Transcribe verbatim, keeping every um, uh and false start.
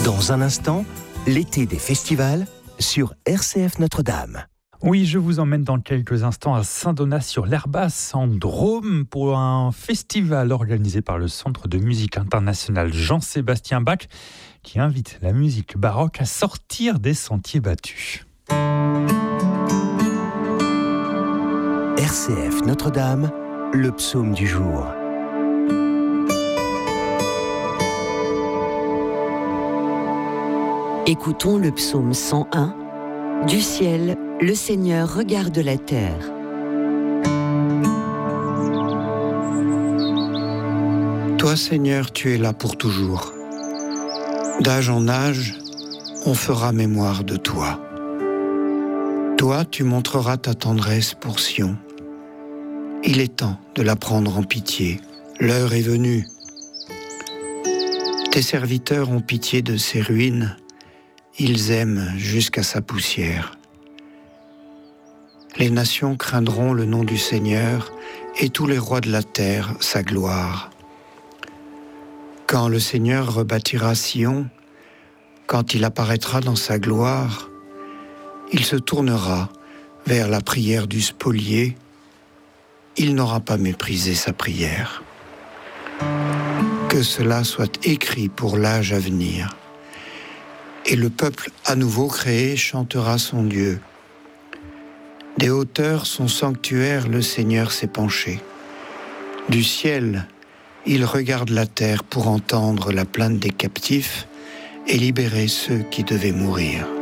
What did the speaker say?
Dans un instant, l'été des festivals sur R C F Notre-Dame. Oui, je vous emmène dans quelques instants à Saint-Donat-sur-l'Herbasse en Drôme pour un festival organisé par le Centre de musique international Jean-Sébastien Bach qui invite la musique baroque à sortir des sentiers battus. R C F Notre-Dame, le psaume du jour. Écoutons le psaume cent un. Du ciel, le Seigneur regarde la terre. Toi, Seigneur, tu es là pour toujours. D'âge en âge, on fera mémoire de toi. Toi, tu montreras ta tendresse pour Sion. Il est temps de la prendre en pitié. L'heure est venue. Tes serviteurs ont pitié de ses ruines. Ils aiment jusqu'à sa poussière. Les nations craindront le nom du Seigneur et tous les rois de la terre sa gloire. Quand le Seigneur rebâtira Sion, quand il apparaîtra dans sa gloire, il se tournera vers la prière du spolié. Il n'aura pas méprisé sa prière. Que cela soit écrit pour l'âge à venir. Et le peuple à nouveau créé chantera son Dieu. Des hauteurs, son sanctuaire, le Seigneur s'est penché. Du ciel, il regarde la terre pour entendre la plainte des captifs et libérer ceux qui devaient mourir.